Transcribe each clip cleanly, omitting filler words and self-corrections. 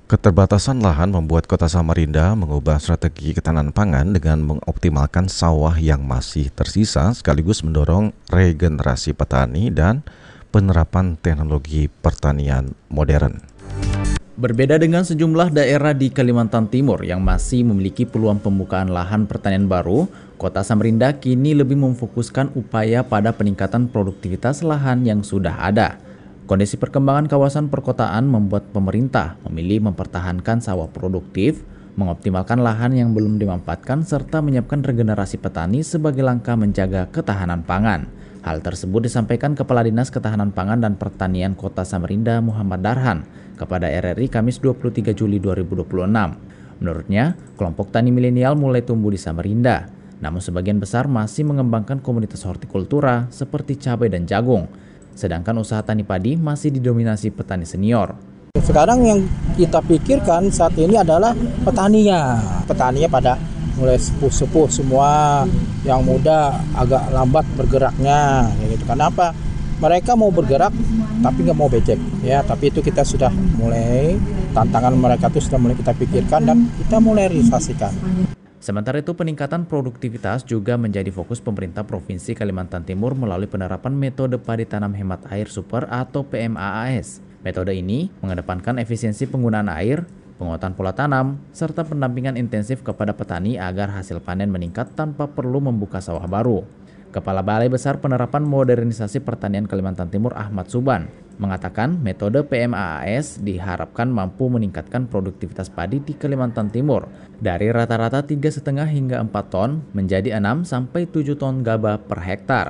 Keterbatasan lahan membuat Kota Samarinda mengubah strategi ketahanan pangan dengan mengoptimalkan sawah yang masih tersisa sekaligus mendorong regenerasi petani dan penerapan teknologi pertanian modern. Berbeda dengan sejumlah daerah di Kalimantan Timur yang masih memiliki peluang pembukaan lahan pertanian baru, Kota Samarinda kini lebih memfokuskan upaya pada peningkatan produktivitas lahan yang sudah ada. Kondisi perkembangan kawasan perkotaan membuat pemerintah memilih mempertahankan sawah produktif, mengoptimalkan lahan yang belum dimanfaatkan, serta menyiapkan regenerasi petani sebagai langkah menjaga ketahanan pangan. Hal tersebut disampaikan Kepala Dinas Ketahanan Pangan dan Pertanian Kota Samarinda Muhammad Darhan kepada RRI Kamis 23 Juli 2026. Menurutnya, kelompok tani milenial mulai tumbuh di Samarinda, namun sebagian besar masih mengembangkan komunitas hortikultura seperti cabai dan jagung, sedangkan usaha tani padi masih didominasi petani senior. Sekarang yang kita pikirkan saat ini adalah petaninya. Petaninya pada mulai sepuh-sepuh semua, yang muda agak lambat bergeraknya. Gitu. Kenapa? Mereka mau bergerak tapi nggak mau becek. Ya, tapi itu kita sudah mulai, tantangan mereka itu sudah mulai kita pikirkan dan kita mulai realisasikan. Sementara itu, peningkatan produktivitas juga menjadi fokus pemerintah Provinsi Kalimantan Timur melalui penerapan metode padi tanam hemat air super atau PMAAS. Metode ini mengedepankan efisiensi penggunaan air, penguatan pola tanam, serta pendampingan intensif kepada petani agar hasil panen meningkat tanpa perlu membuka sawah baru. Kepala Balai Besar Penerapan Modernisasi Pertanian Kalimantan Timur Ahmad Suban mengatakan metode PMAAS diharapkan mampu meningkatkan produktivitas padi di Kalimantan Timur dari rata-rata 3,5 hingga 4 ton menjadi 6-7 ton gabah per hektar.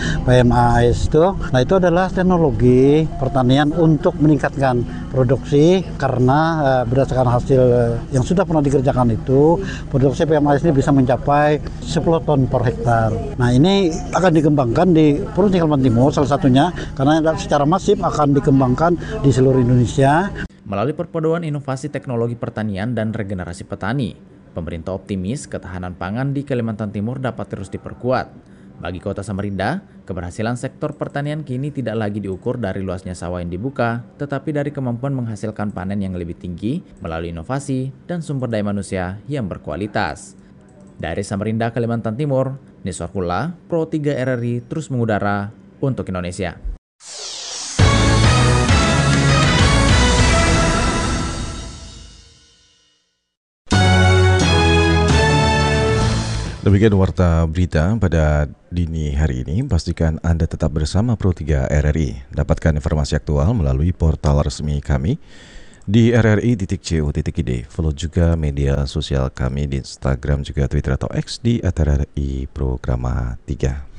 PMAAS itu adalah teknologi pertanian untuk meningkatkan produksi karena berdasarkan hasil yang sudah pernah dikerjakan itu produksi PMAAS ini bisa mencapai 10 ton per hektar. Nah, ini akan dikembangkan di Provinsi Kalimantan Timur salah satunya karena secara masif akan dikembangkan di seluruh Indonesia. Melalui perpaduan inovasi teknologi pertanian dan regenerasi petani, pemerintah optimis ketahanan pangan di Kalimantan Timur dapat terus diperkuat. Bagi Kota Samarinda, keberhasilan sektor pertanian kini tidak lagi diukur dari luasnya sawah yang dibuka, tetapi dari kemampuan menghasilkan panen yang lebih tinggi melalui inovasi dan sumber daya manusia yang berkualitas. Dari Samarinda, Kalimantan Timur, Niswar Kula, Pro 3 RRI terus mengudara untuk Indonesia. Demikian warta berita pada dini hari ini. Pastikan Anda tetap bersama Pro 3 RRI. Dapatkan informasi aktual melalui portal resmi kami di rri.co.id. Follow juga media sosial kami di Instagram juga Twitter atau X di @RRI Programa 3.